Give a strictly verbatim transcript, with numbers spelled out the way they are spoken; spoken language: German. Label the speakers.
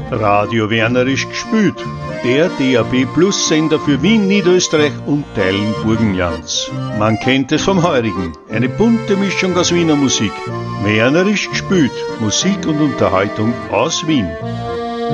Speaker 1: Radio Wernerisch gespült. Der D A B Plus Sender für Wien, Niederösterreich und Teilen Burgenlands. Man kennt es vom Heurigen. Eine bunte Mischung aus Wiener Musik. Wernerisch gespült. Musik und Unterhaltung aus Wien.